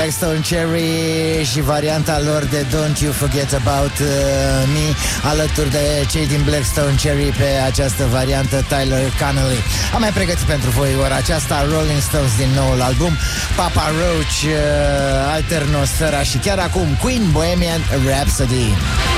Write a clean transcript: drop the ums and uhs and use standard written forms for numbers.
Blackstone Cherry și varianta lor de Don't You Forget About Me, alături de cei din Blackstone Cherry pe această variantă Tyler Connolly. Am mai pregătit pentru voi ora aceasta Rolling Stones din noul album, Papa Roach, Alternosfera și chiar acum Queen, Bohemian Rhapsody.